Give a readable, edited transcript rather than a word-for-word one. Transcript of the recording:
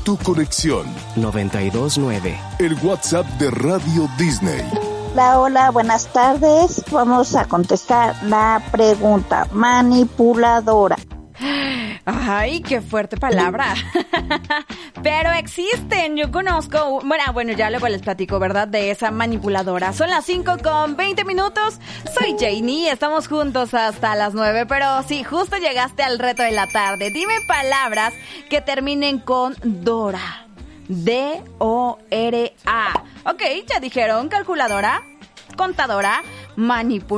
tu conexión. 92.9. El WhatsApp de Radio Disney. Hola, hola, buenas tardes. Vamos a contestar la pregunta. Manipuladora. Ay, qué fuerte palabra. Pero existen, yo conozco, bueno, ya luego les platico, ¿verdad? De esa manipuladora. Son las 5:20. Soy Janie, estamos juntos hasta las 9. Pero sí, justo llegaste al reto de la tarde. Dime palabras que terminen con Dora. D-O-R-A. Ok, ya dijeron calculadora, contadora, manipuladora.